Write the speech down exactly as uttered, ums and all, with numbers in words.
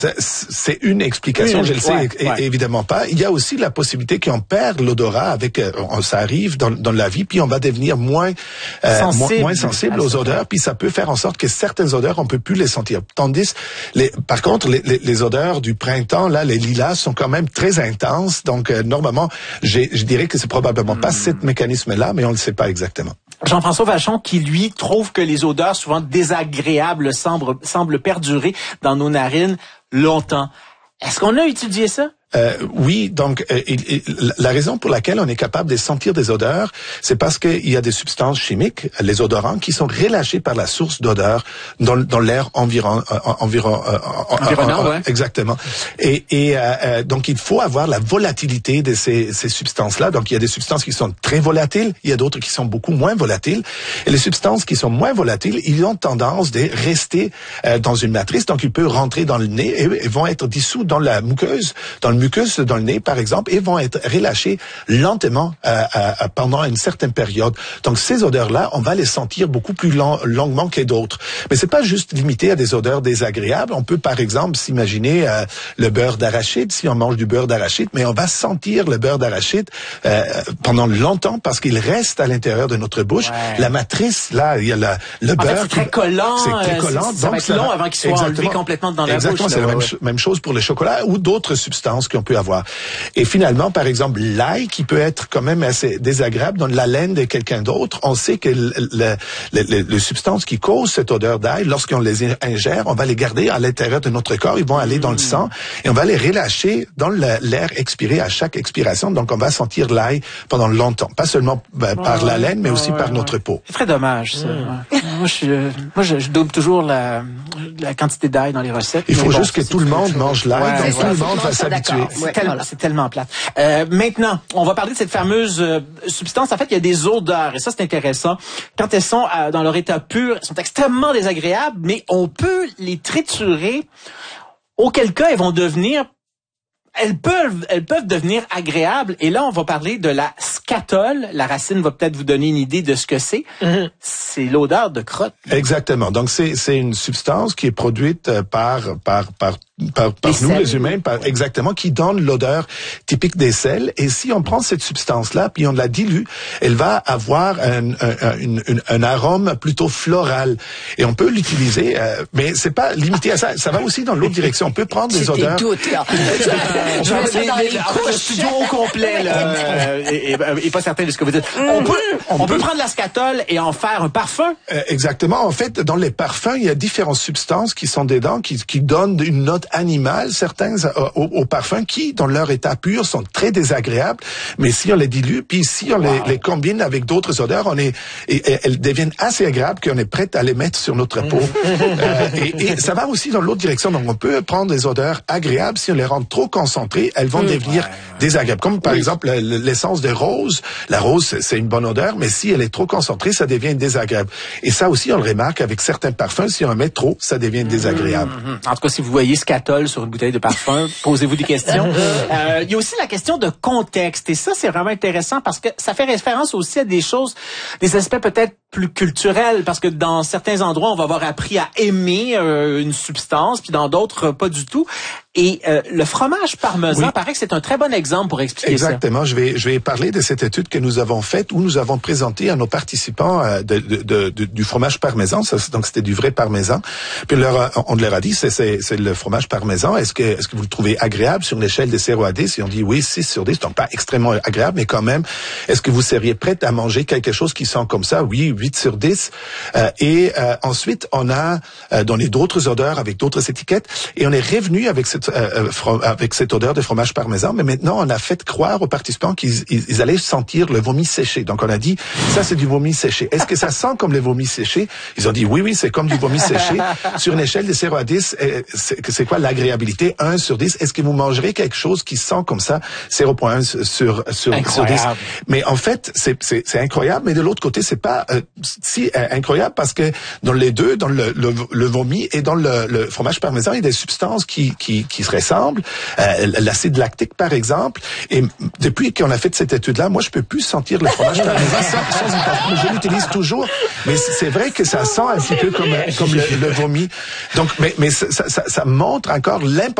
C'est une explication, oui, je le sais ouais, é- ouais. évidemment pas. Il y a aussi la possibilité qu'on perd l'odorat avec, euh, ça arrive dans, dans la vie, puis on va devenir moins euh, sensible, moins, moins sensible aux odeurs, puis ça peut faire en sorte que certaines odeurs on peut plus les sentir. Tandis, les, par contre, les, les, les odeurs du printemps, là, les lilas sont quand même très intenses. Donc euh, normalement, j'ai, je dirais que c'est probablement hmm. pas ce mécanisme-là, mais on ne le sait pas exactement. Jean-François Vachon, qui lui trouve que les odeurs souvent désagréables semblent, semblent perdurer dans nos narines longtemps. Est-ce qu'on a étudié ça? Euh, oui, donc euh, il, il, la raison pour laquelle on est capable de sentir des odeurs, c'est parce qu'il y a des substances chimiques, les odorants, qui sont relâchés par la source d'odeur dans, dans l'air environ, euh, environ, euh, environnant, euh, ouais. Exactement. Et, et euh, donc il faut avoir la volatilité de ces, ces substances-là. Donc il y a des substances qui sont très volatiles, il y a d'autres qui sont beaucoup moins volatiles. Et les substances qui sont moins volatiles, ils ont tendance de rester euh, dans une matrice, donc ils peuvent rentrer dans le nez et, et vont être dissous dans la muqueuse, dans le mucus dans le nez, par exemple, et vont être relâchés lentement euh, euh, pendant une certaine période. Donc, ces odeurs-là, on va les sentir beaucoup plus long, longuement que d'autres. Mais c'est pas juste limité à des odeurs désagréables. On peut, par exemple, s'imaginer euh, le beurre d'arachide, si on mange du beurre d'arachide, mais on va sentir le beurre d'arachide euh, pendant longtemps parce qu'il reste à l'intérieur de notre bouche. Ouais. La matrice, là, il y a la, le en beurre. Fait, c'est très collant. C'est très collant. C'est, ça donc, va être long ça, avant qu'il soit enlevé complètement dans la exactement, bouche. Exactement, c'est là, la ouais. même, ch- même chose pour le chocolat ou d'autres substances qu'on peut avoir. Et finalement, par exemple, l'ail qui peut être quand même assez désagréable dans la laine de quelqu'un d'autre, on sait que le, le, le, le, les substances qui causent cette odeur d'ail, lorsqu'on les ingère, on va les garder à l'intérieur de notre corps, ils vont aller dans le sang et on va les relâcher dans le, l'air expiré à chaque expiration. Donc, on va sentir l'ail pendant longtemps, pas seulement ben, ouais, par la laine, mais ouais, aussi ouais, par ouais. notre peau. C'est très dommage, ça. Mmh. Ouais. moi, je, moi, je, je double toujours la, la quantité d'ail dans les recettes. Il faut bon, juste que tout le monde mange l'ail, ouais, donc tout le monde va s'habituer. C'est, tel, c'est tellement plate. Euh, maintenant, on va parler de cette fameuse euh, substance. En fait, il y a des odeurs, et ça, c'est intéressant. Quand elles sont euh, dans leur état pur, elles sont extrêmement désagréables, mais on peut les triturer, auquel cas elles vont devenir Elles peuvent, elles peuvent devenir agréables. Et là, on va parler de la scatole. La racine va peut-être vous donner une idée de ce que c'est. Mm-hmm. C'est l'odeur de crotte. Exactement. Donc, c'est, c'est une substance qui est produite par, par, par, par, par nous, les humains, par, exactement, qui donne l'odeur typique des sels. Et si on prend cette substance-là, puis on la dilue, elle va avoir un, un, un, un, un arôme plutôt floral. Et on peut l'utiliser, euh, mais c'est pas limité à ça. Ça va aussi dans l'autre direction. On peut prendre des odeurs. Doutes, là. Je vais ça dans les couches. Le studio au complet, là, euh, et, et, et pas certain de ce que vous dites. On peut, on, on peut, peut prendre la scatole et en faire un parfum. Euh, exactement. En fait, dans les parfums, il y a différentes substances qui sont dedans, qui, qui donnent une note animale, certains euh, aux, aux parfums, qui, dans leur état pur, sont très désagréables. Mais si on les dilue, puis si on wow. les, les combine avec d'autres odeurs, on est, et, et, elles deviennent assez agréables qu'on est prêt à les mettre sur notre peau. euh, et, et ça va aussi dans l'autre direction. Donc, on peut prendre des odeurs agréables si on les rend trop concentrées, elles vont mmh, devenir ouais, désagréables. Comme par oui. exemple l'essence de rose. La rose, c'est une bonne odeur, mais si elle est trop concentrée, ça devient désagréable. Et ça aussi, on le remarque avec certains parfums. Si on en met trop, ça devient désagréable. Mmh, mmh. En tout cas, si vous voyez scatole sur une bouteille de parfum, posez-vous des questions. euh, il y a aussi la question de contexte. Et ça, c'est vraiment intéressant parce que ça fait référence aussi à des choses, des aspects peut-être plus culturels. Parce que dans certains endroits, on va avoir appris à aimer euh, une substance, puis dans d'autres, pas du tout. Et euh, le fromage parmesan, oui. paraît que c'est un très bon exemple pour expliquer Exactement. ça. Exactement. Je vais je vais parler de cette étude que nous avons faite où nous avons présenté à nos participants euh, de, de, de, de, du fromage parmesan. Ça, donc c'était du vrai parmesan. Puis leur, on leur a dit c'est c'est c'est le fromage parmesan. Est-ce que est-ce que vous le trouvez agréable sur une échelle de zéro à dix? Et on dit oui, six sur dix. Donc pas extrêmement agréable, mais quand même. Est-ce que vous seriez prête à manger quelque chose qui sent comme ça? Oui, huit sur dix. Euh, et euh, ensuite on a euh, donné d'autres odeurs avec d'autres étiquettes et on est revenu avec cette Euh, avec cette odeur de fromage parmesan, mais maintenant on a fait croire aux participants qu'ils ils, ils allaient sentir le vomi séché. Donc on a dit, ça c'est du vomi séché. Est-ce que ça sent comme le vomi séché? Ils ont dit, oui, oui, c'est comme du vomi séché. Sur une échelle de zéro à dix, c'est, c'est quoi l'agréabilité? un sur dix. Est-ce que vous mangerez quelque chose qui sent comme ça? zéro virgule un sur, sur, sur dix. Mais en fait, c'est, c'est, c'est incroyable, mais de l'autre côté, c'est pas euh, si incroyable parce que dans les deux, dans le, le, le vomi et dans le, le fromage parmesan, il y a des substances qui, qui, qui se ressemblent. Euh, l'acide lactique, par exemple. Et depuis qu'on a fait cette étude-là, moi, je peux plus sentir le fromage parmesan sans, sans y penser. Je l'utilise toujours. Mais c'est vrai que ça sent un petit peu comme, comme le, le vomi. Donc, mais, mais ça, ça, ça montre encore l'importance